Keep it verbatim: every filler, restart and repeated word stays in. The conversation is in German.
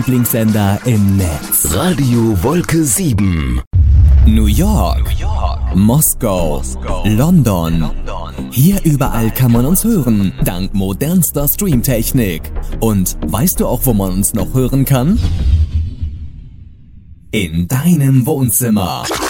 Lieblingssender im Netz. Radio Wolke sieben. New York, New York. Moskau, Moskau. London. London. Hier überall kann man uns hören, dank modernster Streamtechnik. Und weißt du auch, wo man uns noch hören kann? In deinem Wohnzimmer.